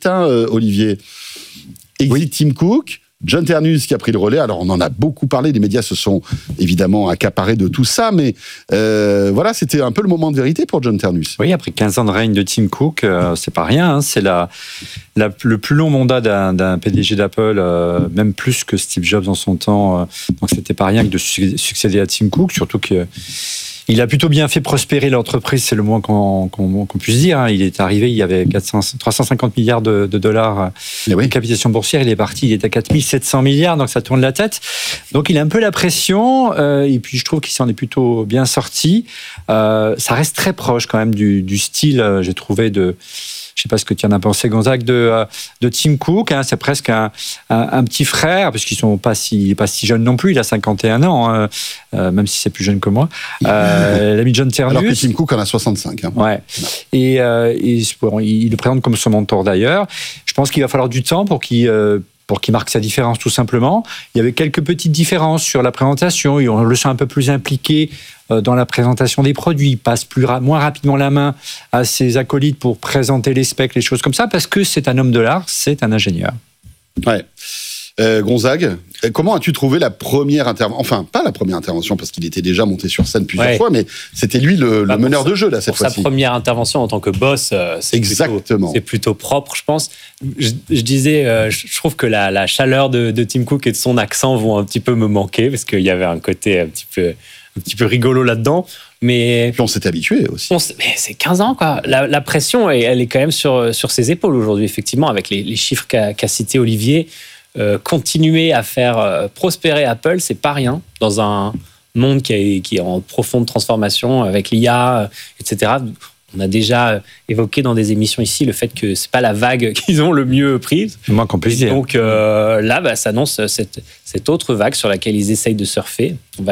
Olivier. Exit Tim Cook, John Ternus qui a pris le relais. Alors, on en a beaucoup parlé, les médias se sont évidemment accaparés de tout ça, mais voilà, c'était un peu le moment de vérité pour John Ternus. Oui, après 15 ans de règne de Tim Cook, c'est pas rien, hein, c'est le plus long mandat d'un PDG d'Apple, même plus que Steve Jobs en son temps, donc c'était pas rien que de succéder à Tim Cook, surtout que il a plutôt bien fait prospérer l'entreprise, c'est le moins qu'on puisse dire. Il est arrivé, il y avait 350 milliards de dollars de capitalisation boursière. Il est parti, il est à 4700 milliards, donc ça tourne la tête. Donc il a un peu la pression, et puis je trouve qu'il s'en est plutôt bien sorti. Ça reste très proche quand même du style, j'ai trouvé, je ne sais pas ce que tu en as pensé, Gonzague, de Tim Cook. Hein, c'est presque un petit frère, parce qu'il n'est pas si jeune non plus, il a 51 ans, même si c'est plus jeune que moi. L'ami John Ternus. Alors que Tim Cook en a 65. Hein. Ouais. Et il le présente comme son mentor d'ailleurs. Je pense qu'il va falloir du temps pour qu'il marque sa différence, tout simplement. Il y avait quelques petites différences sur la présentation. On le sent un peu plus impliqué dans la présentation des produits. Il passe moins rapidement la main à ses acolytes pour présenter les specs, les choses comme ça, parce que c'est un homme de l'art, c'est un ingénieur. Ouais. Gonzague, comment as-tu trouvé la première intervention ? Enfin, pas la première intervention, parce qu'il était déjà monté sur scène plusieurs fois, mais c'était lui le meneur de jeu, là, cette fois-ci. Pour sa première intervention en tant que boss, c'est plutôt propre, je pense. Je disais, je trouve que la chaleur de Tim Cook et de son accent vont un petit peu me manquer, parce qu'il y avait un côté un petit peu rigolo là-dedans. Mais puis on s'était habitué aussi. Mais c'est 15 ans, quoi. La pression, elle est quand même sur ses épaules aujourd'hui, effectivement, avec les chiffres qu'a cité Olivier. Continuer à faire prospérer Apple, c'est pas rien dans un monde qui est en profonde transformation avec l'IA, etc. On a déjà évoqué dans des émissions ici le fait que c'est pas la vague qu'ils ont le mieux prise. C'est moins qu'on puisse dire. Donc là, s'annonce cette autre vague sur laquelle ils essayent de surfer.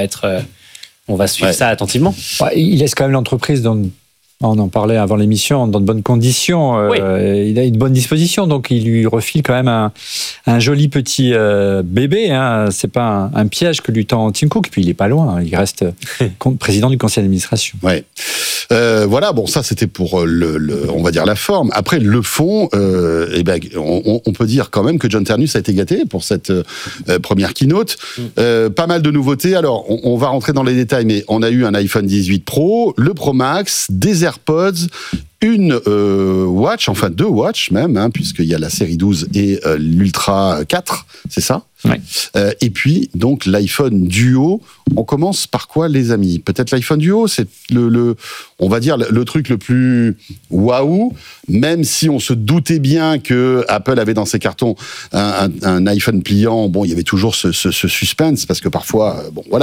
On va suivre ça attentivement. Il laisse quand même l'entreprise on en parlait avant l'émission, dans de bonnes conditions. Il a une bonne disposition, donc il lui refile quand même un joli petit bébé. Hein. C'est pas un piège que lui tend Tim Cook. Puis il est pas loin. Il reste président du conseil d'administration. Ouais. Voilà. Bon, ça c'était pour on va dire la forme. Après le fond, on peut dire quand même que John Ternus a été gâté pour cette première keynote. Pas mal de nouveautés. Alors, on va rentrer dans les détails, mais on a eu un iPhone 18 Pro, le Pro Max, des AirPods, une watch, enfin 2 watches même, hein, puisqu'il y a la série 12 et l'Ultra 4, c'est ça ? Ouais. Et puis, donc, l'iPhone Duo. On commence par quoi, les amis ? Peut-être l'iPhone Duo, c'est on va dire, le truc le plus waouh, même si on se doutait bien que Apple avait dans ses cartons un iPhone pliant. Bon, il y avait toujours ce suspense, parce que parfois,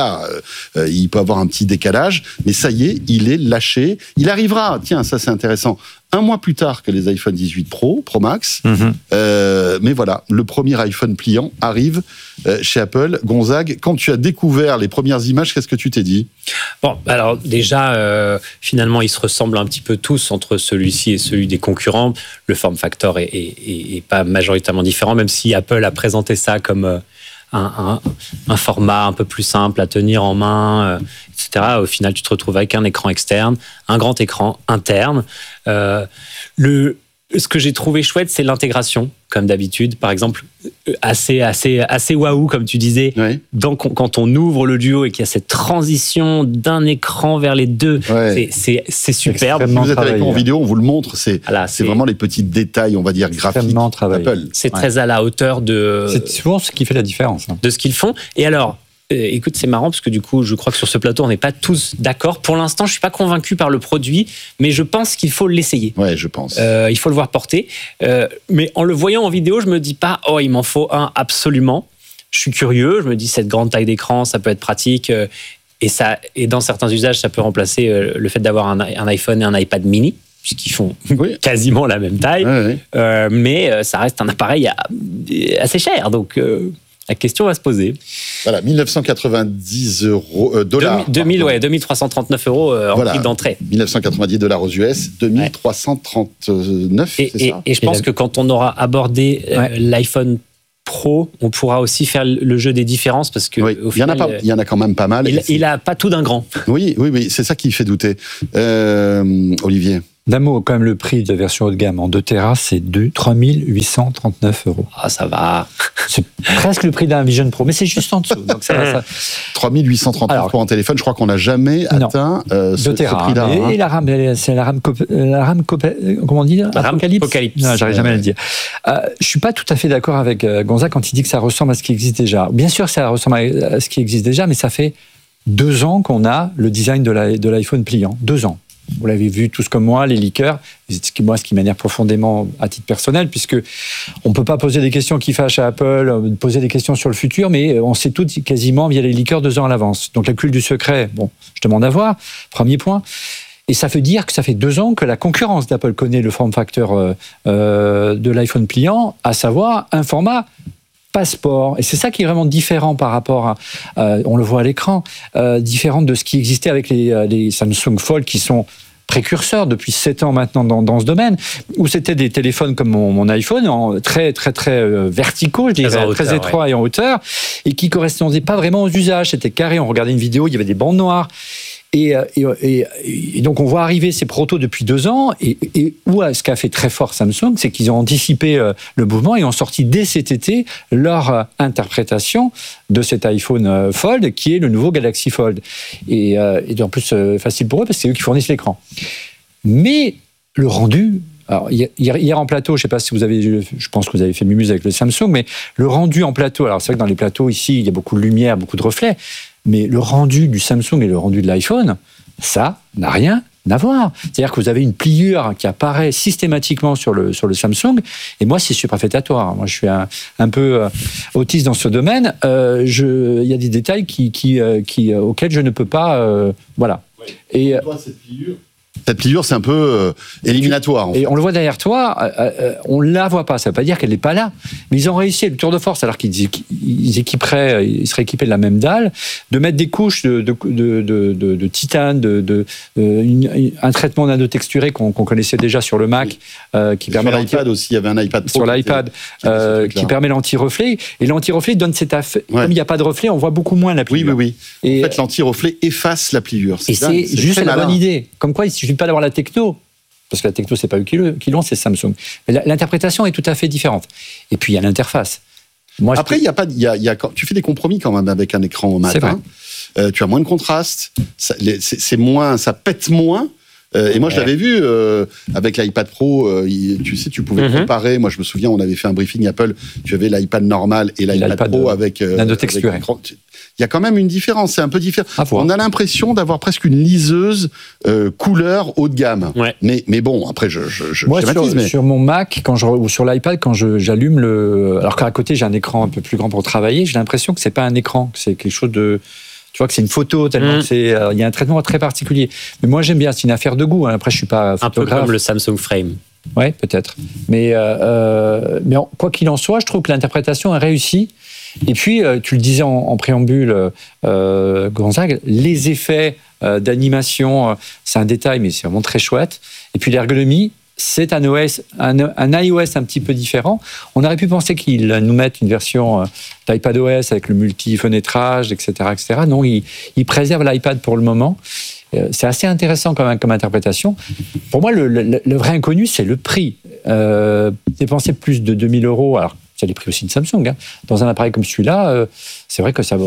il peut avoir un petit décalage. Mais ça y est, il est lâché. Il arrivera, tiens, ça c'est intéressant, 1 mois plus tard que les iPhone 18 Pro Max. Mais voilà, le premier iPhone pliant arrive chez Apple. Gonzague, quand tu as découvert les premières images, qu'est-ce que tu t'es dit ? Bon, alors déjà, finalement, ils se ressemblent un petit peu tous entre celui-ci et celui des concurrents. Le form factor est pas majoritairement différent, même si Apple a présenté ça comme un format un peu plus simple à tenir en main, etc. Au final, tu te retrouves avec un écran externe, un grand écran interne. Ce que j'ai trouvé chouette, c'est l'intégration, comme d'habitude. Par exemple, assez waouh, comme tu disais. Oui. Quand on ouvre le Duo et qu'il y a cette transition d'un écran vers les deux, c'est superbe. Si vous êtes avec nous en vidéo, on vous le montre. C'est vraiment les petits détails, on va dire, graphiques d'Apple. C'est très à la hauteur de... C'est souvent ce qui fait la différence. De ce qu'ils font. Et alors... Écoute, c'est marrant parce que du coup, je crois que sur ce plateau, on n'est pas tous d'accord. Pour l'instant, je suis pas convaincu par le produit, mais je pense qu'il faut l'essayer. Ouais, je pense. Il faut le voir porter. Mais en le voyant en vidéo, je me dis pas, il m'en faut un absolument. Je suis curieux. Je me dis, cette grande taille d'écran, ça peut être pratique. Et dans certains usages, ça peut remplacer le fait d'avoir un iPhone et un iPad mini, puisqu'ils font quasiment la même taille. Mais ça reste un appareil assez cher. Donc... la question va se poser. Voilà, 1990 dollars. 2339 euros en prix d'entrée. 1990 dollars aux US, 2339, c'est ça. Et je pense que quand on aura abordé l'iPhone Pro, on pourra aussi faire le jeu des différences, parce que au final, il y en a quand même pas mal. Il a pas tout d'un grand. Oui, c'est ça qui fait douter. Olivier. D'un mot, quand même, le prix de la version haut de gamme en 2 Tera, c'est 3 839 €. Ah, ça va. C'est presque le prix d'un Vision Pro, mais c'est juste en dessous. Donc ça va, 3 839 pour un téléphone, je crois qu'on n'a jamais atteint ce prix-là. Et la RAM, c'est la RAM, comment on dit, Apocalypse. Non, j'arrive jamais à le dire. Je suis pas tout à fait d'accord avec Gonzague quand il dit que ça ressemble à ce qui existe déjà. Bien sûr, ça ressemble à ce qui existe déjà, mais ça fait 2 ans qu'on a le design de l'iPhone pliant. 2 ans. Vous l'avez vu tous comme moi, les leakers. Moi, ce qui m'énerve profondément à titre personnel, puisque on ne peut pas poser des questions qui fâchent à Apple, poser des questions sur le futur, mais on sait tout quasiment via les leakers 2 ans à l'avance. Donc la culte du secret, bon, je demande à voir, premier point. Et ça veut dire que ça fait 2 ans que la concurrence d'Apple connaît le form factor de l'iPhone pliant, à savoir un format passeport. Et c'est ça qui est vraiment différent par rapport à, on le voit à l'écran, différent de ce qui existait avec les Samsung Fold qui sont précurseurs depuis 7 ans maintenant dans ce domaine, où c'était des téléphones comme mon iPhone, très verticaux, je dirais, très étroits et en hauteur, et qui correspondaient pas vraiment aux usages. C'était carré, on regardait une vidéo, il y avait des bandes noires. Et donc on voit arriver ces protos depuis 2 ans, et ce qu'a fait très fort Samsung, c'est qu'ils ont anticipé le mouvement et ont sorti dès cet été leur interprétation de cet iPhone Fold, qui est le nouveau Galaxy Fold. Et en plus, facile pour eux, parce que c'est eux qui fournissent l'écran. Mais le rendu... Alors, hier en plateau, je ne sais pas si vous avez... Je pense que vous avez fait mumuse avec le Samsung, mais le rendu en plateau... Alors, c'est vrai que dans les plateaux, ici, il y a beaucoup de lumière, beaucoup de reflets, mais le rendu du Samsung et le rendu de l'iPhone, ça n'a rien à voir. C'est-à-dire que vous avez une pliure qui apparaît systématiquement sur le Samsung, et moi, c'est superfétatoire. Moi, je suis un peu autiste dans ce domaine. Il y a des détails auxquels je ne peux pas... voilà. Ouais. Et toi, cette pliure, c'est un peu éliminatoire. En fait. Et on le voit derrière toi, on ne la voit pas. Ça ne veut pas dire qu'elle n'est pas là. Mais ils ont réussi, le tour de force, alors qu'ils ils seraient équipés de la même dalle, de mettre des couches de titane, un traitement nanotexturé qu'on connaissait déjà sur le Mac. Qui permet sur l'iPad aussi, il y avait un iPad Pro. Sur l'iPad, qui permet l'anti-reflet. Et l'anti-reflet donne cet effet. Ouais. Comme il n'y a pas de reflet, on voit beaucoup moins la pliure. Oui. Et en fait, l'anti-reflet efface la pliure. Et c'est juste la bonne idée. Comme quoi, il suffit pas d'avoir la techno, parce que la techno, c'est pas eux qui l'ont, c'est Samsung. Mais l'interprétation est tout à fait différente. Et puis, il y a l'interface. Après, tu fais des compromis quand même avec un écran mat. Tu as moins de contraste, c'est moins, ça pète moins. Et moi, je l'avais vu avec l'iPad Pro. Tu sais, tu pouvais comparer. Moi, je me souviens, on avait fait un briefing Apple. Tu avais l'iPad normal et l'iPad Pro avec nanotexturé. Il y a quand même une différence. C'est un peu différent. On a l'impression d'avoir presque une liseuse couleur haut de gamme. Ouais. Mais bon, après, je moi, sur mon Mac, ou sur l'iPad, quand j'allume alors qu'à côté j'ai un écran un peu plus grand pour travailler, j'ai l'impression que c'est pas un écran, que c'est quelque chose de... Tu vois que c'est une photo, tellement il y a un traitement très particulier. Mais moi, j'aime bien, c'est une affaire de goût. Après, je suis pas photographe. Un peu comme le Samsung Frame. Ouais, peut-être. Mais quoi qu'il en soit, je trouve que l'interprétation est réussie. Et puis, tu le disais en préambule, Gonzague, les effets d'animation, c'est un détail, mais c'est vraiment très chouette. Et puis, l'ergonomie, c'est un iOS un petit peu différent. On aurait pu penser qu'ils nous mettent une version d'iPadOS avec le multi-fenêtrage, etc., etc. Non, ils préservent l'iPad pour le moment. C'est assez intéressant quand même comme interprétation. Pour moi, le vrai inconnu, c'est le prix. Dépenser plus de 2 000 €, alors c'est les prix aussi de Samsung, hein. Dans un appareil comme celui-là, c'est vrai que c'est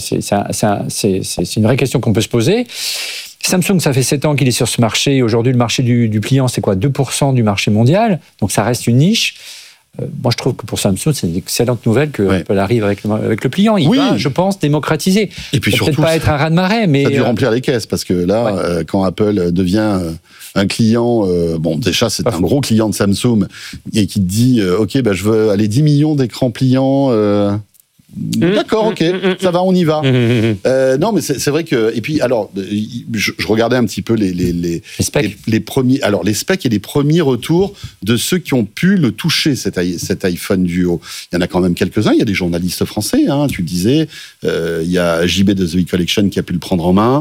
une vraie question qu'on peut se poser. Samsung, ça fait 7 ans qu'il est sur ce marché. Aujourd'hui, le marché du pliant, c'est quoi ? 2% du marché mondial. Donc, ça reste une niche. Moi, je trouve que pour Samsung, c'est une excellente nouvelle qu'Apple arrive avec le pliant. Il va, je pense, démocratiser. Et puis surtout, peut-être pas être un raz-de-marée, mais... Ça a dû remplir les caisses, parce que là, quand Apple devient un client... bon, déjà, c'est un gros client de Samsung, et qui te dit, OK, je veux aller 10 millions d'écrans pliants... D'accord, ok, ça va, on y va. Non, mais c'est vrai que... Et puis, alors, je regardais un petit peu les specs. Les premiers, alors, les specs et les premiers retours de ceux qui ont pu le toucher, cet iPhone Duo. Il y en a quand même quelques-uns. Il y a des journalistes français, hein, tu le disais. Il y a JB de The Collection qui a pu le prendre en main.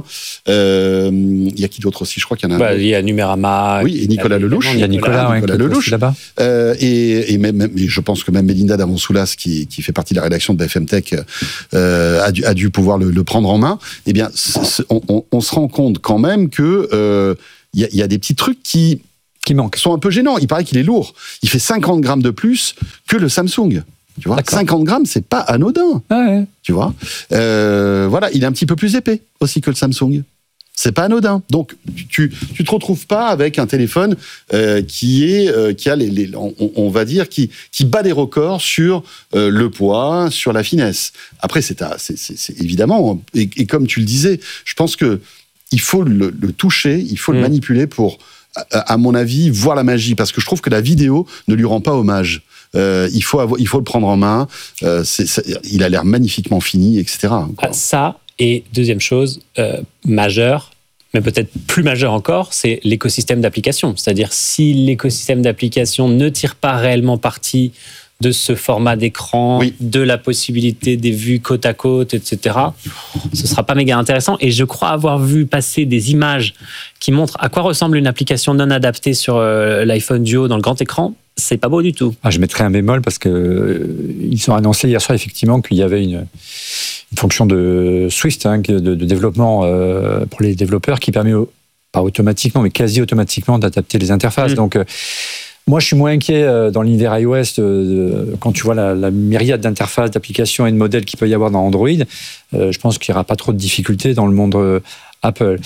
Il y a qui d'autre aussi ? Je crois qu'il y en a un. Il y a Numérama. Oui, et Nicolas Lelouch. Il y a Nicolas Lelouch. Là-bas. Et même, je pense que même Mélinda Davonsoulas, qui fait partie de la rédaction de BFM Tech, a dû pouvoir le prendre en main. Eh bien, on se rend compte quand même que y a des petits trucs qui sont un peu gênants. Il paraît qu'il est lourd. Il fait 50 grammes de plus que le Samsung. Tu vois, 50 grammes, c'est pas anodin. Tu vois, voilà, il est un petit peu plus épais aussi que le Samsung. C'est pas anodin. Donc, tu te retrouves pas avec un téléphone qui a on va dire, qui bat des records sur le poids, sur la finesse. Après, c'est évidemment, et comme tu le disais, je pense que il faut le toucher, il faut le manipuler pour, à mon avis, voir la magie, parce que je trouve que la vidéo ne lui rend pas hommage. Il faut le prendre en main. Il a l'air magnifiquement fini, etc. Ça. Et deuxième chose, majeure, mais peut-être plus majeure encore, c'est l'écosystème d'applications. C'est-à-dire, si l'écosystème d'applications ne tire pas réellement parti de ce format d'écran, de la possibilité des vues côte à côte, etc., ce ne sera pas méga intéressant. Et je crois avoir vu passer des images qui montrent à quoi ressemble une application non adaptée sur l'iPhone Duo dans le grand écran. C'est pas beau du tout. Je mettrais un bémol parce que ils ont annoncé hier soir effectivement qu'il y avait une fonction de Swift, de développement pour les développeurs qui permet, pas automatiquement, mais quasi automatiquement d'adapter les interfaces. Donc, moi, je suis moins inquiet dans l'univers iOS quand tu vois la myriade d'interfaces, d'applications et de modèles qu'il peut y avoir dans Android. Je pense qu'il n'y aura pas trop de difficultés dans le monde Apple.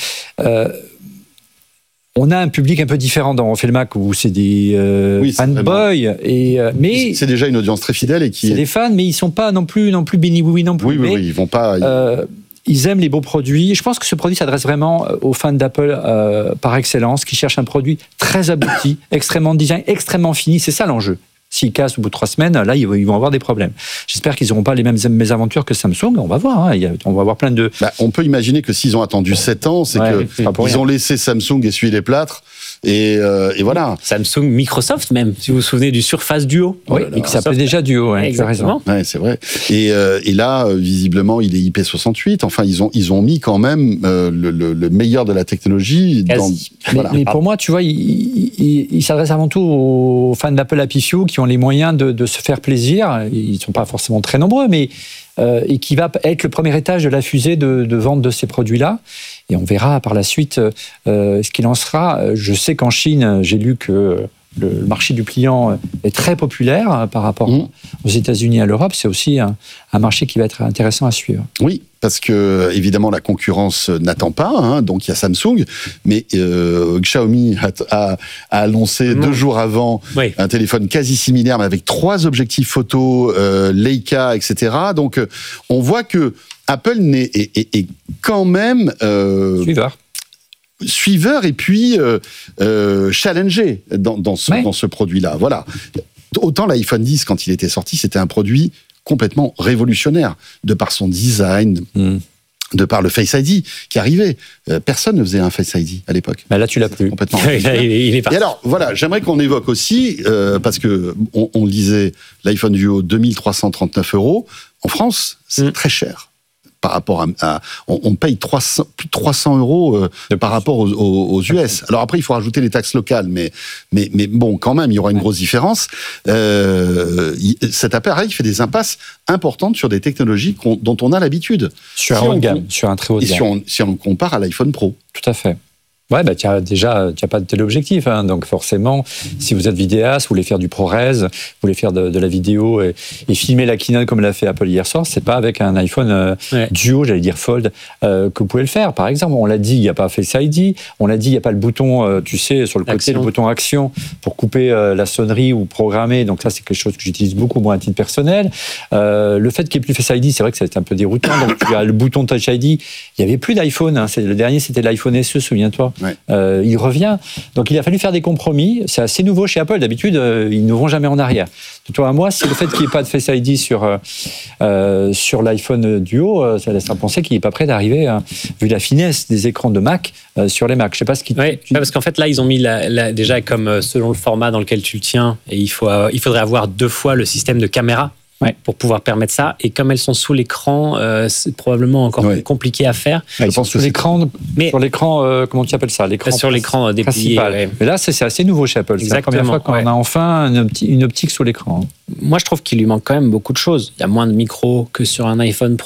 On a un public un peu différent dans On fait le Mac où c'est des fanboys, mais c'est déjà une audience très fidèle c'est des fans, mais ils sont pas non plus béni-oui non plus. Oui, ils vont pas. Ils aiment les beaux produits. Je pense que ce produit s'adresse vraiment aux fans d'Apple par excellence, qui cherchent un produit très abouti, extrêmement design, extrêmement fini. C'est ça l'enjeu. S'ils cassent au bout de 3 semaines, là, ils vont avoir des problèmes. J'espère qu'ils n'auront pas les mêmes mésaventures que Samsung. On va voir. On va avoir plein de... on peut imaginer que s'ils ont attendu 7 ans, c'est qu'ils ont laissé Samsung essuyer les plâtres. Et voilà. Samsung, Microsoft même, si vous vous souvenez du Surface Duo. Oui, et qui s'appelait déjà Duo. Exactement. Ouais, c'est vrai. Et là, visiblement, il est IP68. Enfin, ils ont mis quand même le meilleur de la technologie. Mais pour moi, tu vois, il s'adresse avant tout aux fans d'Apple Happy Few qui ont les moyens de se faire plaisir. Ils ne sont pas forcément très nombreux, mais et qui va être le premier étage de la fusée de vente de ces produits-là. Et on verra par la suite ce qu'il en sera. Je sais qu'en Chine, j'ai lu que le marché du pliant est très populaire par rapport aux États-Unis et à l'Europe. C'est aussi un marché qui va être intéressant à suivre. Oui, parce que évidemment la concurrence n'attend pas, donc il y a Samsung, mais Xiaomi a annoncé 2 jours avant un téléphone quasi similaire, mais avec 3 objectifs photo, Leica, etc. Donc on voit que Apple est quand même suiveur et puis challengé dans ce produit-là. Voilà. Autant l'iPhone 10, quand il était sorti, c'était un produit complètement révolutionnaire, de par son design, de par le Face ID qui arrivait. Personne ne faisait un Face ID à l'époque. Là, tu l'as plus. Complètement. Il est parti. Et alors, voilà, j'aimerais qu'on évoque aussi, parce que on disait l'iPhone Duo 2339 €. En France, c'est très cher. Par rapport on paye plus de 300 € par rapport aux US. Alors après, il faut rajouter les taxes locales, mais bon, quand même, il y aura une grosse différence. Cet appareil fait des impasses importantes sur des technologies dont on a l'habitude. Sur un haut de gamme, sur un très haut de gamme. Si on compare à l'iPhone Pro. Tout à fait. Ouais, tu n'as pas de tel objectif, donc forcément, si vous êtes vidéaste, vous voulez faire du ProRes, vous voulez faire de la vidéo et filmer la keynote comme l'a fait Apple hier soir, c'est pas avec un iPhone Duo, j'allais dire Fold, que vous pouvez le faire. Par exemple, on l'a dit, il n'y a pas Face ID, on l'a dit, il n'y a pas le bouton, sur le côté, le bouton Action pour couper la sonnerie ou programmer. Donc ça, c'est quelque chose que j'utilise beaucoup moi à titre personnel. Le fait qu'il n'y ait plus Face ID, c'est vrai que c'est un peu déroutant. Donc tu as le bouton Touch ID. Il n'y avait plus d'iPhone. Le dernier, c'était l'iPhone SE, souviens-toi. Il revient. Donc il a fallu faire des compromis. C'est assez nouveau chez Apple. D'habitude, ils ne vont jamais en arrière. De toi à moi, si le fait qu'il n'y ait pas de Face ID sur l'iPhone Duo, ça laissera penser qu'il n'est pas prêt d'arriver, vu la finesse des écrans de Mac, sur les Mac. Je sais pas ce qui. Parce qu'en fait, là, ils ont mis déjà comme selon le format dans lequel tu le tiens, et il faudrait avoir 2 fois le système de caméra. Pour pouvoir permettre ça. Et comme elles sont sous l'écran, c'est probablement encore plus compliqué à faire. Je pense sur l'écran, comment tu appelles ça, sur l'écran déplié. Mais là, c'est assez nouveau chez Apple. C'est la première fois qu'on a enfin une optique sous l'écran. Moi, je trouve qu'il lui manque quand même beaucoup de choses. Il y a moins de micros que sur un iPhone Pro.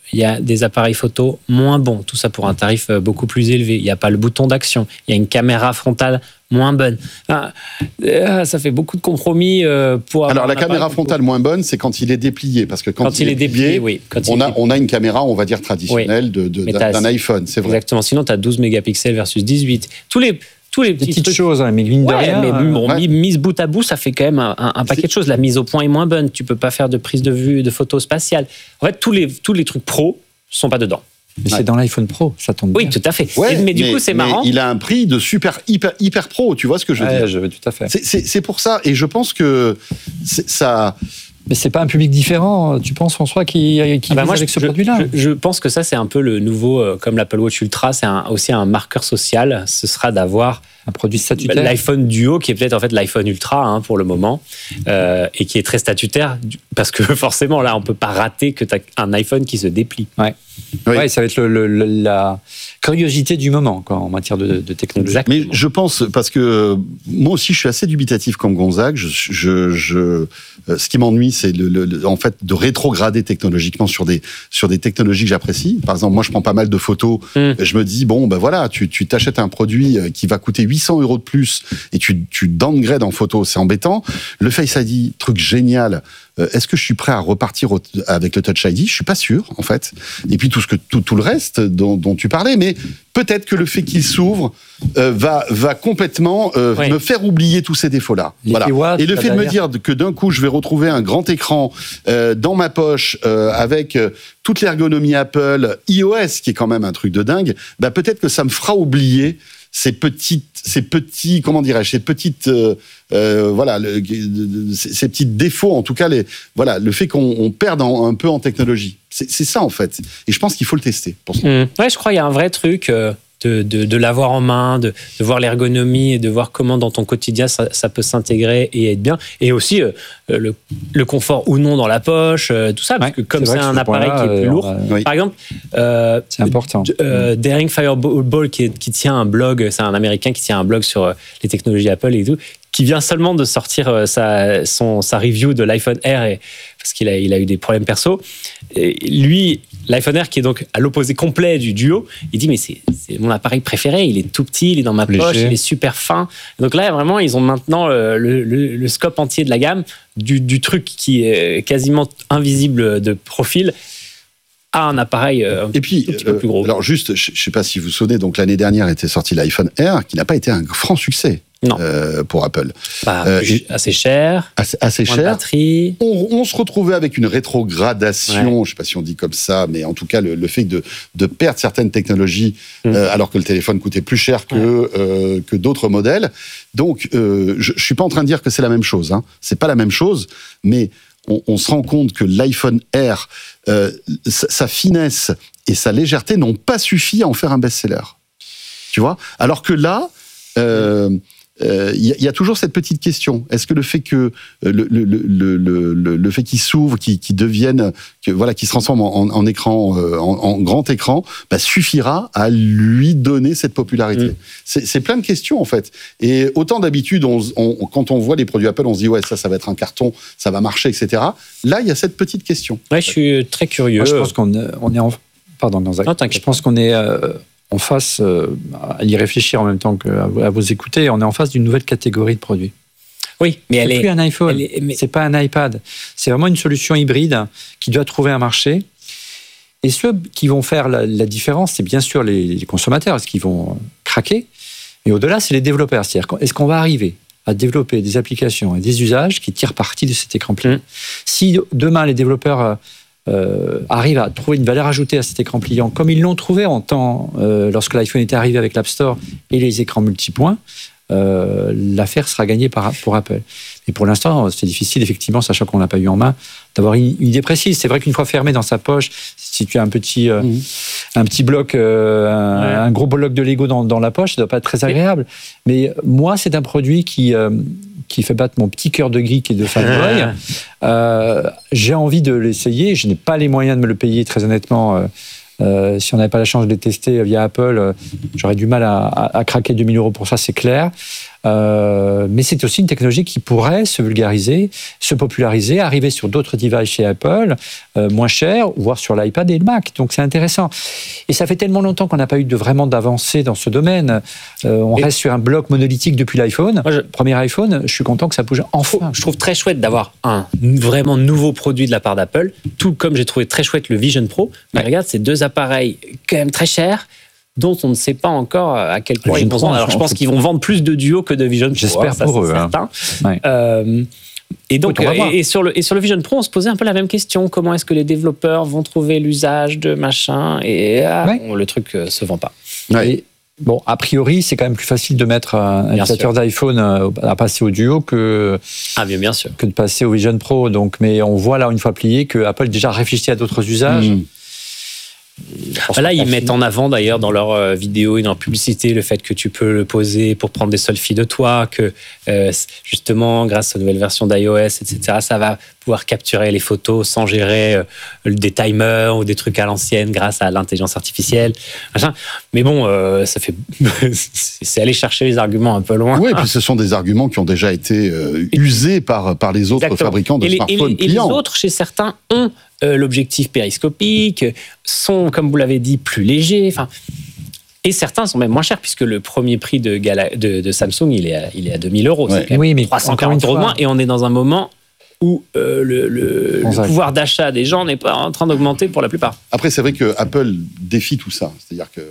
il y a des appareils photo moins bons. Tout ça pour un tarif beaucoup plus élevé. Il n'y a pas le bouton d'action. Il y a une caméra frontale moins bonne. Ça fait beaucoup de compromis pour avoir. Alors, la caméra frontale moins bonne, c'est quand il est déplié. Parce que quand il est déplié, oui. On a une caméra, on va dire, traditionnelle d'un iPhone. C'est vrai. Exactement. Sinon, tu as 12 mégapixels versus 18. Tous les petites trucs, choses, mais mine de rien. Mais mise bout à bout, ça fait quand même un paquet de choses. La mise au point est moins bonne. Tu peux pas faire de prise de vue, de photos spatiales. En fait, tous les trucs pro sont pas dedans. Mais c'est dans l'iPhone Pro, ça tombe bien. Oui, tout à fait. Mais du coup, c'est marrant. Il a un prix de hyper pro, tu vois ce que je veux dire. Tout à fait. C'est pour ça, et je pense que ça. Mais c'est pas un public différent, tu penses, François, qui moi, avec ce produit-là? Je pense que ça, c'est un peu le nouveau, comme l'Apple Watch Ultra, c'est aussi un marqueur social. Ce sera d'avoir un produit statutaire. L'iPhone Duo, qui est peut-être en fait l'iPhone Ultra pour le moment, et qui est très statutaire, parce que forcément, là, on peut pas rater que tu as un iPhone qui se déplie. Ouais. Oui. Ouais, ça va être la curiosité du moment en matière de technologie. Exactement. Mais je pense, parce que moi aussi, je suis assez dubitatif comme Gonzague. Ce qui m'ennuie, c'est en fait de rétrograder technologiquement sur des technologies que j'apprécie. Par exemple, moi, je prends pas mal de photos. Je me dis, bon, ben voilà, tu t'achètes un produit qui va coûter 800 € de plus et tu downgrades en photo, c'est embêtant. Le Face ID, truc génial. Est-ce que je suis prêt à repartir avec le Touch ID? Je suis pas sûr, en fait. Et puis tout le reste dont tu parlais, mais peut-être que le fait qu'il s'ouvre va complètement me faire oublier tous ces défauts-là. Voilà. Et le fait de me dire que d'un coup, je vais retrouver un grand écran dans ma poche avec toute l'ergonomie Apple, iOS, qui est quand même un truc de dingue, bah peut-être que ça me fera oublier ces petits ces petits défauts, en tout cas le fait qu'on perde un peu en technologie. C'est ça en fait. Et je pense qu'il faut le tester pour ça. Ouais, je crois qu'il y a un vrai truc de l'avoir en main, de voir l'ergonomie et de voir comment dans ton quotidien ça peut s'intégrer et être bien. Et aussi le confort ou non dans la poche, tout ça, parce que comme c'est un appareil qui est plus lourd. Par exemple, c'est important. Daring Fireball qui tient un blog, c'est un Américain qui tient un blog sur les technologies Apple et tout, qui vient seulement de sortir sa review de l'iPhone Air parce qu'il a eu des problèmes perso. Et lui, l'iPhone Air, qui est donc à l'opposé complet du Duo, il dit mais c'est mon appareil préféré, il est tout petit, il est dans ma poche, il est super fin. Donc là, vraiment, ils ont maintenant le scope entier de la gamme, du truc qui est quasiment invisible de profil à un appareil et puis, un petit peu plus gros. Alors juste, je ne sais pas si vous vous souvenez, donc l'année dernière était sorti l'iPhone Air, qui n'a pas été un franc succès. Non. Pour Apple. Assez cher. Assez cher. Batterie. On se retrouvait avec une rétrogradation, je ne sais pas si on dit comme ça, mais en tout cas le fait de perdre certaines technologies alors que le téléphone coûtait plus cher que d'autres modèles. Donc, je ne suis pas en train de dire que c'est la même chose. C'est pas la même chose, mais on se rend compte que l'iPhone Air, sa finesse et sa légèreté n'ont pas suffi à en faire un best-seller. Tu vois ? Alors que là, y a toujours cette petite question. Est-ce que le fait que le fait qu'il s'ouvre, qu'il devienne, qu'il se transforme en écran, en grand écran, suffira à lui donner cette popularité? C'est plein de questions en fait. Et autant d'habitude, quand on voit les produits Apple, on se dit ouais, ça va être un carton, ça va marcher, etc. Là, il y a cette petite question. Ouais, je suis très curieux. Moi, je pense qu'on est en. Pardon, non, je pense qu'on est en face, à y réfléchir en même temps qu'à vous écouter, on est en face d'une nouvelle catégorie de produits. Oui, mais c'est plus un iPhone, c'est pas un iPad. C'est vraiment une solution hybride qui doit trouver un marché. Et ceux qui vont faire la différence, c'est bien sûr les consommateurs, est-ce qu'ils vont craquer? Mais au-delà, c'est les développeurs. C'est-à-dire, est-ce qu'on va arriver à développer des applications et des usages qui tirent parti de cet écran pliant? Si demain, les développeurs arrivent à trouver une valeur ajoutée à cet écran pliant, comme ils l'ont trouvé en temps lorsque l'iPhone était arrivé avec l'App Store et les écrans multipoints, l'affaire sera gagnée pour Apple. Mais pour l'instant, c'est difficile, effectivement, sachant qu'on n'a pas eu en main, d'avoir une idée précise. C'est vrai qu'une fois fermé dans sa poche, si tu as un petit bloc, un gros bloc de Lego dans la poche, ça ne doit pas être très agréable. Mais moi, c'est un produit qui fait battre mon petit cœur de geek et de fanboy. J'ai envie de l'essayer. Je n'ai pas les moyens de me le payer, très honnêtement. Si on n'avait pas la chance de les tester via Apple, j'aurais du mal à craquer 2 000 € pour ça, c'est clair. Mais c'est aussi une technologie qui pourrait se vulgariser, se populariser, arriver sur d'autres devices chez Apple, moins cher, voire sur l'iPad et le Mac. Donc c'est intéressant. Et ça fait tellement longtemps qu'on n'a pas eu vraiment d'avancée dans ce domaine. On reste sur un bloc monolithique depuis l'iPhone. Premier iPhone, je suis content que ça bouge enfin. Je trouve très chouette d'avoir un vraiment nouveau produit de la part d'Apple, tout comme j'ai trouvé très chouette le Vision Pro. Mais regarde, c'est deux appareils quand même très chers, dont on ne sait pas encore à quel point ils vont vendre. Alors je pense qu'ils vont vendre plus de Duo que de Vision Pro. J'espère pour eux. Certain. Ouais. Et donc, et sur le Vision Pro, on se posait un peu la même question. Comment est-ce que les développeurs vont trouver l'usage de machin? Et bon, le truc se vend pas. Ouais. Et, bon, a priori, c'est quand même plus facile de mettre un utilisateur d'iPhone à passer au Duo que bien sûr. que de passer au Vision Pro. Donc, mais on voit là, une fois plié, que Apple déjà réfléchit à d'autres usages. Là, ils mettent en avant d'ailleurs dans leurs vidéos et dans leur publicité le fait que tu peux le poser pour prendre des selfies de toi, que justement, grâce aux nouvelles versions d'iOS, etc., ça va pouvoir capturer les photos sans gérer des timers ou des trucs à l'ancienne grâce à l'intelligence artificielle. Machin. Mais bon, ça fait c'est aller chercher les arguments un peu loin. Oui, et puis ce sont des arguments qui ont déjà été usés par les autres fabricants de smartphones clients. Et les autres, chez certains, ont l'objectif périscopique, sont, comme vous l'avez dit, plus légers. Enfin, et certains sont même moins chers, puisque le premier prix de Samsung, il est à 2000 €. Ouais. C'est quand même Oui, mais 340 € de moins. Et on est dans un moment où le pouvoir d'achat des gens n'est pas en train d'augmenter pour la plupart. Après, c'est vrai que Apple défie tout ça. C'est-à-dire que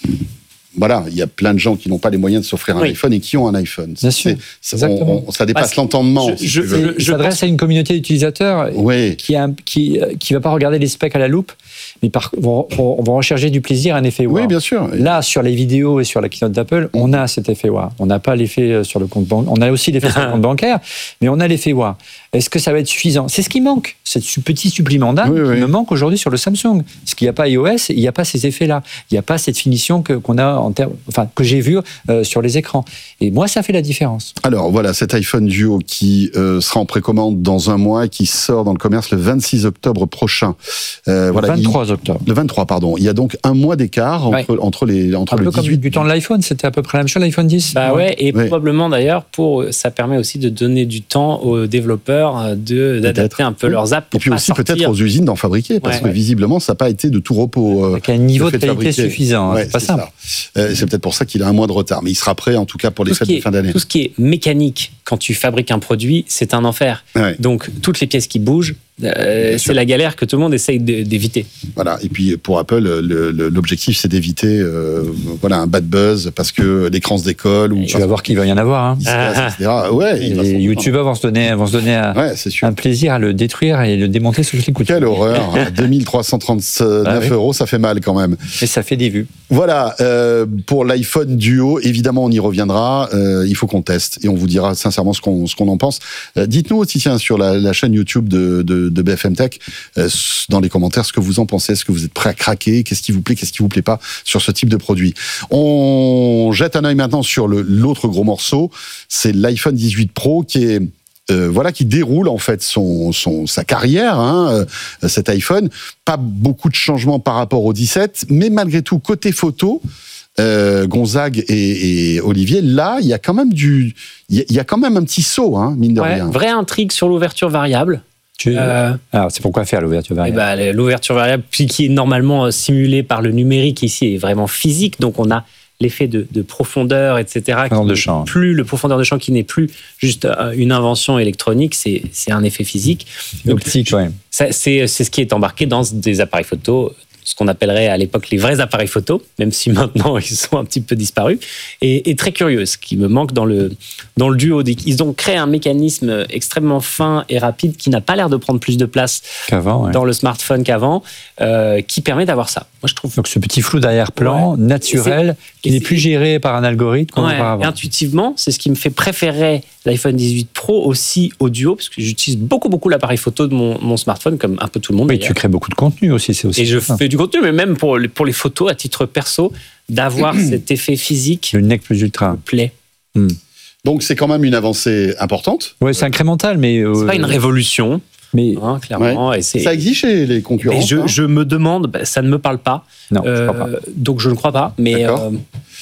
voilà, il y a plein de gens qui n'ont pas les moyens de s'offrir un iPhone et qui ont un iPhone. Bien sûr. Ça dépasse l'entendement. Il s'adresse à une communauté d'utilisateurs qui va pas regarder les specs à la loupe, mais vont rechercher du plaisir, un effet wow. Oui, bien sûr. Là, sur les vidéos et sur la keynote d'Apple, on a cet effet wow. On n'a pas l'effet sur le compte bancaire. On a aussi l'effet sur le compte bancaire, mais on a l'effet wow. Est-ce que ça va être suffisant? C'est ce qui manque, ce petit supplément d'âme qui me manque aujourd'hui sur le Samsung. Parce qu'il n'y a pas iOS, il n'y a pas ces effets-là. Il n'y a pas cette finition qu'on a que j'ai vu sur les écrans. Et moi, ça fait la différence. Alors voilà, cet iPhone Duo qui sera en précommande dans un mois et qui sort dans le commerce le 26 octobre prochain. Le 23 octobre. Le 23, pardon. Il y a donc un mois d'écart entre le 18... Un peu comme du temps de l'iPhone, c'était à peu près la même chose, l'iPhone 10. Probablement d'ailleurs, ça permet aussi de donner du temps aux développeurs d'adapter un peu leurs apps. Et puis aussi peut-être aux usines d'en fabriquer, parce que visiblement, ça n'a pas été de tout repos. Avec un niveau de qualité suffisant, c'est pas simple. C'est peut-être pour ça qu'il a un mois de retard, mais il sera prêt en tout cas pour les fêtes de fin d'année. Tout ce qui est mécanique, quand tu fabriques un produit, c'est un enfer. Ouais. Donc toutes les pièces qui bougent, c'est la galère que tout le monde essaye d'éviter. Voilà. Et puis pour Apple, l'objectif c'est d'éviter un bad buzz parce que l'écran se décolle. Tu vas voir qu'il va y en avoir. Etc. Ouais, les youtubeurs vont se donner un plaisir à le détruire et le démonter sous toutes les coutures. Quelle horreur. 2339 €, ça fait mal quand même. Et ça fait des vues. Voilà, pour l'iPhone Duo, évidemment on y reviendra, il faut qu'on teste et on vous dira sincèrement ce qu'on en pense. Dites-nous aussi sur la chaîne YouTube de BFM Tech, dans les commentaires, ce que vous en pensez, est-ce que vous êtes prêt à craquer, qu'est-ce qui vous plaît, qu'est-ce qui vous plaît pas sur ce type de produit. On jette un œil maintenant sur l'autre gros morceau, c'est l'iPhone 18 Pro qui est qui déroule en fait sa carrière, cet iPhone. Pas beaucoup de changements par rapport au 17, mais malgré tout, côté photo, Gonzague et Olivier, là, il y a quand même un petit saut, mine de rien. Vraie intrigue sur l'ouverture variable. Alors, c'est pourquoi faire l'ouverture variable? L'ouverture variable, qui est normalement simulée par le numérique ici, est vraiment physique, donc on a l'effet de profondeur, etc. Le profondeur de champ qui n'est plus juste une invention électronique, c'est un effet physique. Optique, c'est ce qui est embarqué dans des appareils photo, ce qu'on appellerait à l'époque les vrais appareils photo, même si maintenant ils sont un petit peu disparus, et très curieux, ce qui me manque dans le Duo. Ils ont créé un mécanisme extrêmement fin et rapide qui n'a pas l'air de prendre plus de place dans le smartphone qu'avant, qui permet d'avoir ça. Moi, je trouve. Donc ce petit flou d'arrière-plan naturel qui n'est plus géré par un algorithme. Intuitivement, c'est ce qui me fait préférer l'iPhone 18 Pro aussi au Duo, parce que j'utilise beaucoup l'appareil photo de mon smartphone, comme un peu tout le monde. Oui, tu crées beaucoup de contenu aussi, c'est aussi. Et je fais du contenu, mais même pour les photos à titre perso, d'avoir cet effet physique. Le Nec Plus Ultra. Me plaît. Donc c'est quand même une avancée importante. Oui, c'est incrémental, mais c'est pas une révolution. Mais clairement, et ça existe chez les concurrents. Et je me demande, ça ne me parle pas. Non, je crois pas. Donc je ne crois pas. Mais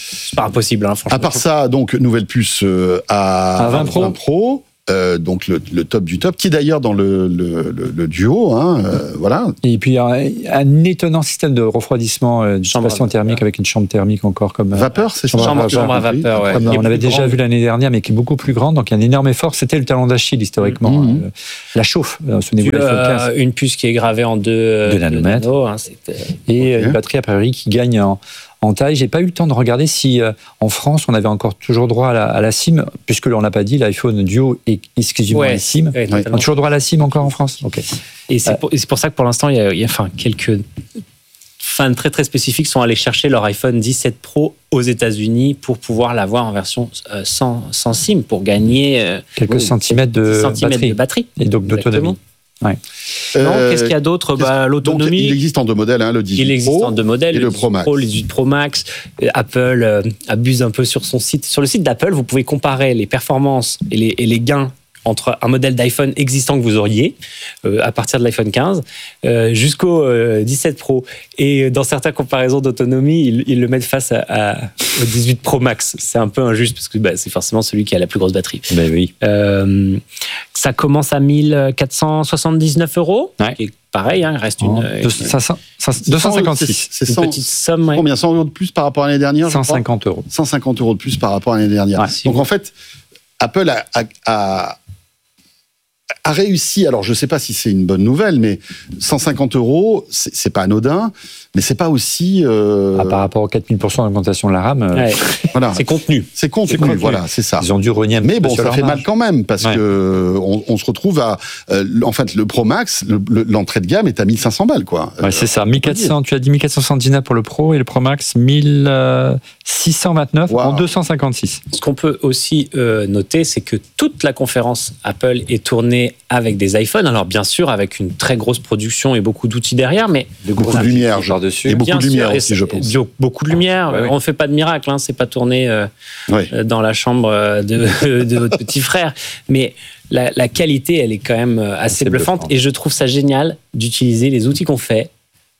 C'est pas impossible, hein, franchement. À part ça, donc, nouvelle puce à 20 Pro. 20 Pro. Donc le top du top, qui est d'ailleurs dans le Duo, hein, voilà. Et puis un étonnant système de refroidissement, dissipation thermique avec une chambre thermique encore comme Vapeur, c'est ça. Chambre à vapeur, ouais. Comme on avait déjà vu l'année dernière, mais qui est beaucoup plus grande. Donc il y a un énorme effort. C'était le talon d'Achille historiquement. La chauffe, souvenez-vous de l'iPhone 15. Une puce qui est gravée en 2 nanomètres. nano, hein, Et une batterie a priori qui gagne en taille. J'ai pas eu le temps de regarder si en France on avait encore toujours droit à la SIM, puisque on n'a pas dit l'iPhone Duo est exclusivement la SIM. On a toujours droit à la SIM encore en France. Okay. Et c'est pour ça que pour l'instant il y a quelques fans très très spécifiques sont allés chercher leur iPhone 17 Pro aux États-Unis pour pouvoir l'avoir en version sans SIM pour gagner quelques centimètres de batterie. Et donc d'autonomie. Ouais. Non, qu'est-ce qu'il y a d'autre? L'autonomie. Il existe en 2 modèles, hein, le 18 Pro. Il existe en 2 modèles, et le Pro Max. Le 18 Pro Max. Apple abuse un peu sur son site. Sur le site d'Apple, vous pouvez comparer les performances et les gains entre un modèle d'iPhone existant que vous auriez à partir de l'iPhone 15 jusqu'au 17 Pro. Et dans certaines comparaisons d'autonomie, ils le mettent face au 18 Pro Max. C'est un peu injuste parce que c'est forcément celui qui a la plus grosse batterie. Ben oui. Ça commence à 1479 €. Ouais. Qui est pareil, hein, il reste 256. C'est une petite somme. Combien 100 € de plus par rapport à l'année dernière? 150 €. 150 € de plus par rapport à l'année dernière. Ouais, donc en fait, Apple a réussi, alors je ne sais pas si c'est une bonne nouvelle, mais 150 €, c'est pas anodin, mais c'est pas aussi... par rapport aux 4000% d'augmentation de la RAM, voilà. C'est contenu. C'est contenu, voilà, c'est ça. Ils ont dû renier un mais bon, peu ça fait mal quand même, parce que on se retrouve à... en fait, le Pro Max, l'entrée de gamme est à 1500 balles, quoi. Ouais, c'est ça, 1400, tu as dit 1479 pour le Pro, et le Pro Max, 1629 en 256. Ce qu'on peut aussi noter, c'est que toute la conférence Apple est tournée avec des iPhones. Alors bien sûr, avec une très grosse production et beaucoup d'outils derrière, mais beaucoup de lumière dessus. Et beaucoup de lumière aussi, je pense. Beaucoup de lumière. On ne fait pas de miracle, hein, c'est pas tourné dans la chambre de votre petit frère. Mais la qualité, elle est quand même assez bluffante. Et je trouve ça génial d'utiliser les outils qu'on fait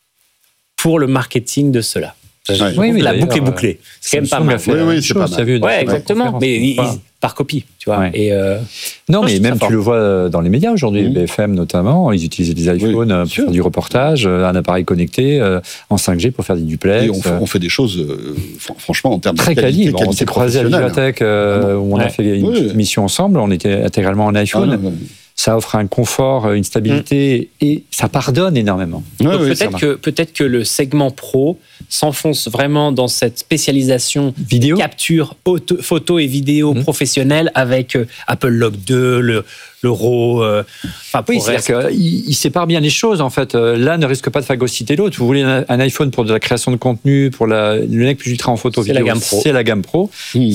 pour le marketing de cela. La boucle est bouclée. C'est quand même pas mal. Oui, c'est pas mal. Ouais, exactement. Mais par copie, tu vois. Et non, mais même tu le vois dans les médias aujourd'hui, BFM notamment, ils utilisent des iPhones pour faire du reportage, un appareil connecté en 5G pour faire du duplex. Et on fait des choses, franchement, en termes très de qualité, on s'est croisés à la bibliothèque où on a fait une mission ensemble, on était intégralement en iPhone. Ça offre un confort, une stabilité et ça pardonne énormément. Peut-être que le segment pro s'enfonce vraiment dans cette spécialisation vidéo, capture photo et vidéo professionnelle avec Apple Log 2, le RAW. C'est-à-dire qu'il sépare bien les choses en fait. L'un ne risque pas de phagocyter l'autre. Vous voulez un iPhone pour de la création de contenu, pour le nec plus ultra en photo vidéo, c'est la gamme pro.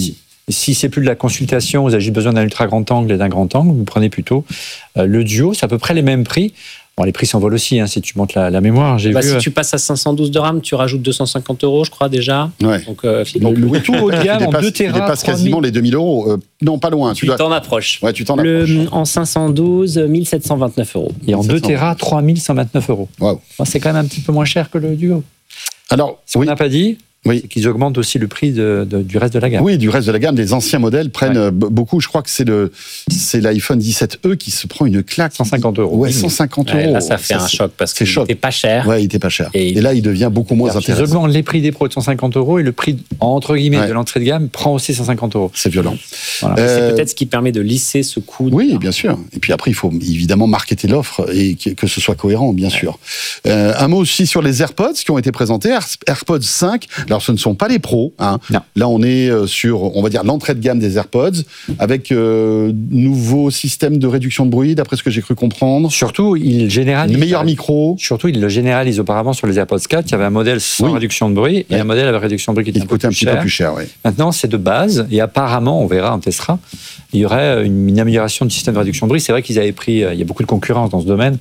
Si c'est plus de la consultation, vous avez juste besoin d'un ultra grand angle et d'un grand angle, vous prenez plutôt le Duo, c'est à peu près les mêmes prix. Bon, les prix s'envolent aussi, hein, si tu montes la mémoire. Si tu passes à 512 de RAM, tu rajoutes 250 €, je crois, déjà. Ouais. Donc, le tout haut de gamme en 2 Tera. Il dépasse quasiment les 2000 €. Non, pas loin. Tu t'en approches. Ouais, tu t'en approches. En 512, 1729 €. Et en 2 Tera, 3129 €. Wow. C'est quand même un petit peu moins cher que le Duo. Alors, ce qu'on n'a pas dit, c'est qu'ils augmentent aussi le prix du reste de la gamme. Oui, du reste de la gamme. Les anciens modèles prennent beaucoup. Je crois que c'est l'iPhone 17e qui se prend une claque. 150 €. Ouais, 150 €. Là, ça fait un choc parce qu'il n'était pas cher. Ouais, il n'était pas cher. Et là, il devient beaucoup moins intéressant. Ils augmentent les prix des pros de 150 € et le prix, entre guillemets, de l'entrée de gamme prend aussi 150 €. C'est violent. Voilà. C'est peut-être ce qui permet de lisser ce coût. Oui, bien sûr. Et puis après, il faut évidemment marketer l'offre et que ce soit cohérent, bien sûr. Un mot aussi sur les AirPods qui ont été présentés. AirPods 5. Alors, ce ne sont pas les pros. Hein. Là, on est sur, on va dire, l'entrée de gamme des AirPods avec nouveau système de réduction de bruit, d'après ce que j'ai cru comprendre. Surtout, il généralise. Meilleur micro. Surtout, il le généralise auparavant sur les AirPods 4. Il y avait un modèle sans réduction de bruit et un modèle avec réduction de bruit qui coûtait un petit peu plus cher. Maintenant, c'est de base et apparemment, on verra, on testera, il y aurait une amélioration du système de réduction de bruit. C'est vrai qu'ils avaient pris, il y a beaucoup de concurrence dans ce domaine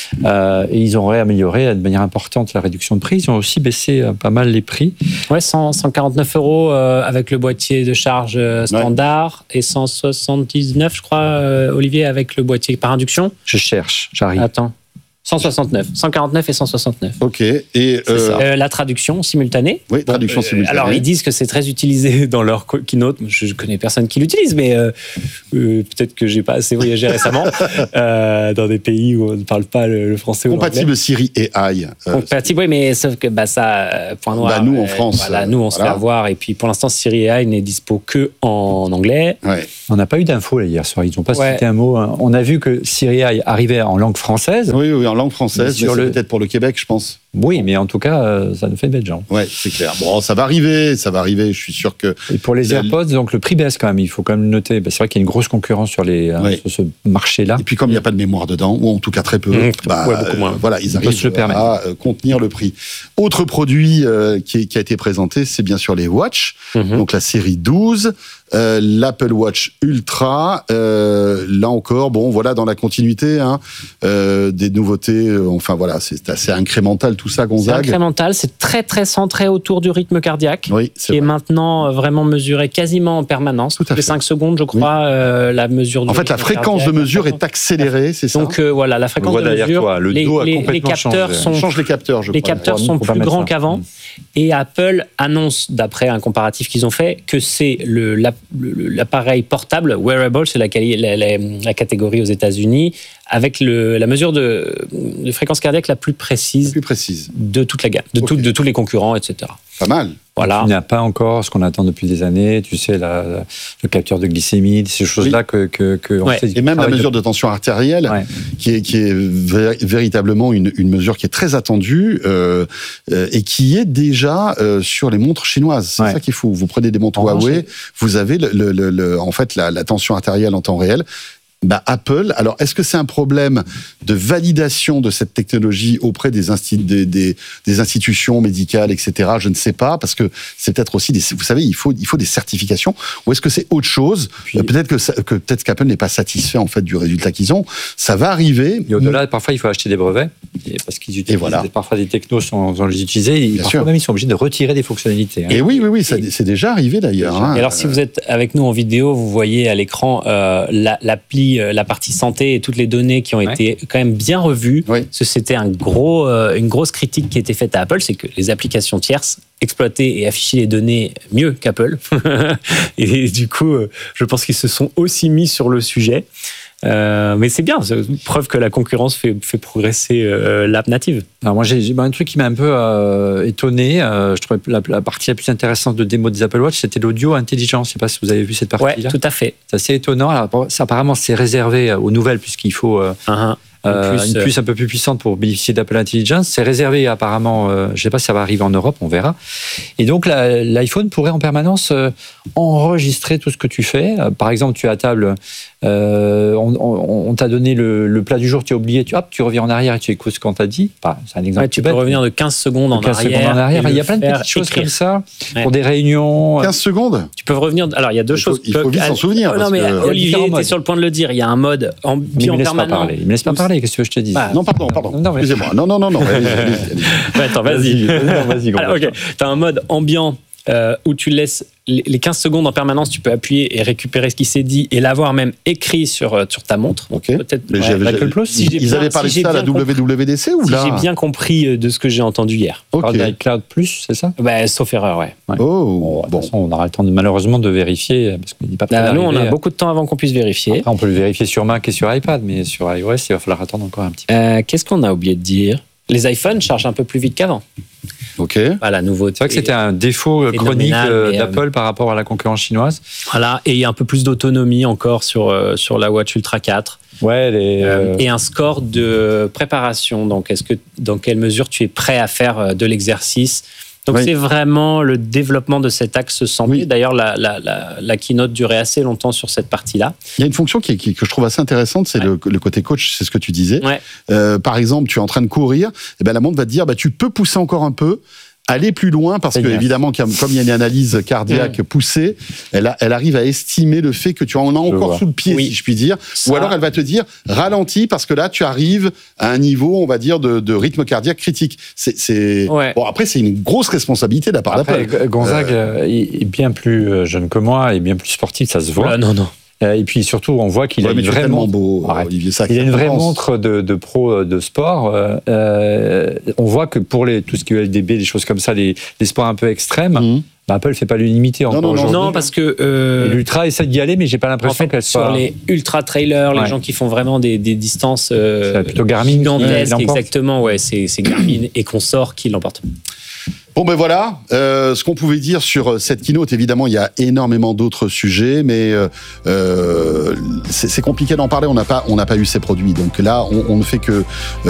et ils auraient amélioré de manière importante la réduction de prix. Ils ont aussi baissé pas mal les prix. Ouais, 149 € avec le boîtier de charge standard et 179, je crois, Olivier, avec le boîtier par induction. Je cherche, j'arrive. Attends. 169, 149 et 169. Ok. Et La traduction simultanée. oui, traduction simultanée. Alors ils disent que c'est très utilisé dans leur keynote. Je connais personne qui l'utilise, mais peut-être que j'ai pas assez voyagé récemment dans des pays où on ne parle pas le français ou l'anglais. Compatible Siri AI. Compatible, oui, mais sauf que ça, point noir. Nous en France, voilà, nous on se fait avoir. Et puis pour l'instant, Siri AI n'est dispo que en anglais. Ouais. On n'a pas eu d'infos là, hier soir. Ils n'ont pas cité un mot. On a vu que Siri AI arrivait en langue française. Oui, en langue française. Sur mais peut-être pour le Québec, je pense. Oui, mais en tout cas, ça nous fait de belles gens. Ouais, c'est clair. Bon, ça va arriver. Je suis sûr que. Et pour les AirPods, donc le prix baisse quand même. Il faut quand même le noter. C'est vrai qu'il y a une grosse concurrence sur sur ce marché-là. Et puis comme il n'y a pas de mémoire dedans, ou en tout cas très peu, beaucoup moins. Voilà, ils arrivent à contenir le prix. Autre produit qui a été présenté, c'est bien sûr les Watch. Donc la série 12. L'Apple Watch Ultra, là encore, bon, voilà, dans la continuité, des nouveautés. Enfin voilà, c'est assez incrémental tout ça, Gonzague. C'est incrémental, c'est très très centré autour du rythme cardiaque, oui, qui est maintenant vraiment mesuré quasiment en permanence. Toutes les 5 secondes, je crois, la mesure du rythme cardiaque. En fait, la fréquence de mesure est accélérée, c'est ça. Donc voilà, la fréquence de mesure. Toi, le dos a complètement capteurs changé. Change les capteurs, je crois. Les capteurs sont plus grands qu'avant. Et Apple annonce, d'après un comparatif qu'ils ont fait, que c'est l'appareil portable, wearable, c'est la catégorie aux États-Unis, avec la mesure de fréquence cardiaque la plus précise de toute la gamme, de tous les concurrents, etc. Pas mal. Voilà. Il n'y a pas encore ce qu'on attend depuis des années, tu sais, le capteur de glycémie, ces choses-là que on sait. Et même la mesure de tension artérielle, qui est véritablement une mesure qui est très attendue et qui est déjà sur les montres chinoises. C'est ça qu'il faut. Vous prenez des montres Huawei, vous avez en fait la tension artérielle en temps réel. Apple, alors est-ce que c'est un problème de validation de cette technologie auprès des institutions médicales, etc. Je ne sais pas, parce que c'est peut-être aussi vous savez, il faut des certifications, ou est-ce que c'est autre chose? Peut-être qu'Apple n'est pas satisfait en fait du résultat qu'ils ont. Ça va arriver. Et au-delà, parfois il faut acheter des brevets, parce qu'ils utilisent parfois des technos sans les utiliser, et parfois même ils sont obligés de retirer des fonctionnalités. Et oui, c'est déjà arrivé d'ailleurs. Et alors si vous êtes avec nous en vidéo, vous voyez à l'écran l'appli, la partie santé et toutes les données qui ont été quand même bien revues. C'était une grosse critique qui était faite à Apple, c'est que les applications tierces exploitaient et affichaient les données mieux qu'Apple. Et du coup, je pense qu'ils se sont aussi mis sur le sujet. Mais c'est bien, c'est une preuve que la concurrence fait progresser l'app native. Alors moi, j'ai un truc qui m'a un peu étonné. Je trouvais la partie la plus intéressante de démo des Apple Watch, c'était l'audio intelligent. Je ne sais pas si vous avez vu cette partie-là. Oui, tout à fait. C'est assez étonnant. Alors, apparemment, c'est réservé aux nouvelles puisqu'il faut une puce un peu plus puissante pour bénéficier d'Apple Intelligence. C'est réservé apparemment, je ne sais pas si ça va arriver en Europe, on verra. Et donc l'iPhone pourrait en permanence enregistrer tout ce que tu fais. Par exemple, tu es à table, on t'a donné le plat du jour, tu as oublié, tu reviens en arrière et tu écoutes ce qu'on t'a dit. C'est un exemple. Tu peux revenir de 15 secondes en arrière. Il y a plein de petites choses comme ça pour des réunions. 15 secondes. Tu peux revenir. Alors il y a deux choses. Il faut vite s'en souvenir. Non mais Olivier était sur le point de le dire. Il y a un mode ambiant permanent. Il me laisse pas parler. Qu'est-ce que je te dis? Non, pardon. Excusez-moi. Non. Attends, vas-y. Alors, ok. T'as un mode ambiant où tu laisses les 15 secondes en permanence, tu peux appuyer et récupérer ce qui s'est dit et l'avoir même écrit sur ta montre. Ok. Peut-être. Ils avaient parlé de ça à la WWDC ou là? J'ai bien compris de ce que j'ai entendu hier. Ok. iCloud Plus, c'est ça? Sauf erreur, ouais. Oh. De toute façon, on aura le temps malheureusement de vérifier parce qu'il dit pas. Nous, on a beaucoup de temps avant qu'on puisse vérifier. Après, on peut le vérifier sur Mac et sur iPad, mais sur iOS, il va falloir attendre encore un petit peu. Qu'est-ce qu'on a oublié de dire? Les iPhones chargent un peu plus vite qu'avant. Ok. Voilà, nouveauté. C'est vrai que c'était un défaut chronique d'Apple par rapport à la concurrence chinoise. Voilà, et il y a un peu plus d'autonomie encore sur la Watch Ultra 4. Et un score de préparation. Donc, dans quelle mesure tu es prêt à faire de l'exercice? Donc, c'est vraiment le développement de cet axe santé. Oui. D'ailleurs, la keynote durait assez longtemps sur cette partie-là. Il y a une fonction que je trouve assez intéressante, c'est le côté coach, c'est ce que tu disais. Par exemple, tu es en train de courir, et la montre va te dire, tu peux pousser encore un peu, aller plus loin, parce que évidemment, comme il y a une analyse cardiaque poussée, elle arrive à estimer le fait que tu en as encore sous le pied, si je puis dire. Ou alors elle va te dire ralentis, parce que là tu arrives à un niveau, on va dire, de rythme cardiaque critique. Bon, après c'est une grosse responsabilité de la part d'Apple. Gonzague est bien plus jeune que moi et bien plus sportif, ça se voit. Non. Et puis surtout, on voit qu'il a une vraie tellement montre. beau, Arrête. Olivier Sacks. Il a une vraie montre de pro de sport. On voit que pour tout ce qui est LDB, des choses comme ça, les sports un peu extrêmes, Apple fait pas l'unanimité encore aujourd'hui. Non, parce que l'Ultra essaie d'y aller, mais j'ai pas l'impression qu'elle soit. Sur les ultra trailers, les gens qui font vraiment des distances c'est plutôt Garmin gigantesques, exactement, ouais, c'est Garmin et consorts qui l'emportent. Bon ben voilà, ce qu'on pouvait dire sur cette keynote. Évidemment, il y a énormément d'autres sujets, mais c'est compliqué d'en parler. On n'a pas eu ces produits, donc là, on ne fait que